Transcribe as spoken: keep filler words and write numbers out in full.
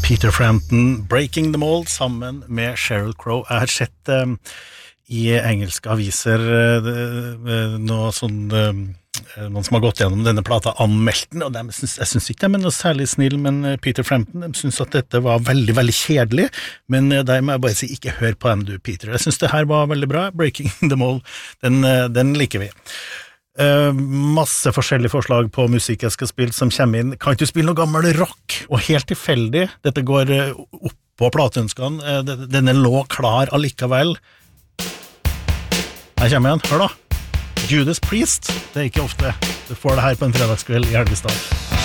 Peter Frampton, Breaking the Mold, sammen med Sheryl Crow. Jeg har sett um, i engelske aviser uh, noe sånn, uh, noen som har gått gjennom denne plata anmeldt den, og de synes, jeg synes ikke de er noe særlig snill, men Peter Frampton, de synes at dette var veldig, veldig kjedelig, men uh, der må jeg bare si, ikke hør på dem du, Peter. Jeg synes det her var veldig bra, Breaking the Mold, den, uh, den liker vi. Uh, masse forskjellige forslag på musikk jeg skal spille som kommer inn. Kan ikke du spille noe gammel rock? Og helt tilfeldig, dette går uh, opp på plateønskene, uh, denne lå klar allikevel. Her kommer igjen, hør da. Judas Priest, det er ikke ofte du får det her på en fredagskveld i Helgestad.